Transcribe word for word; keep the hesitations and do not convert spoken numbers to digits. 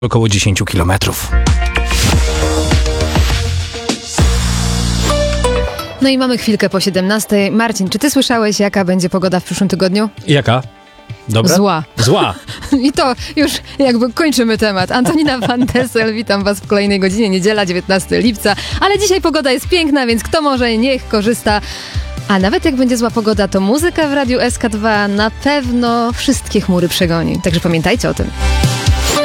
około dziesięć kilometrów. No i mamy chwilkę po siedemnastej. Marcin, czy ty słyszałeś, jaka będzie pogoda w przyszłym tygodniu? Jaka? Dobra? Zła. Zła. I to już jakby kończymy temat. Antonina Van Dessel, witam was w kolejnej godzinie, niedziela, dziewiętnastego lipca. Ale dzisiaj pogoda jest piękna, więc kto może, niech korzysta. A nawet jak będzie zła pogoda, to muzyka w Radiu S K dwa na pewno wszystkie chmury przegoni. Także pamiętajcie o tym.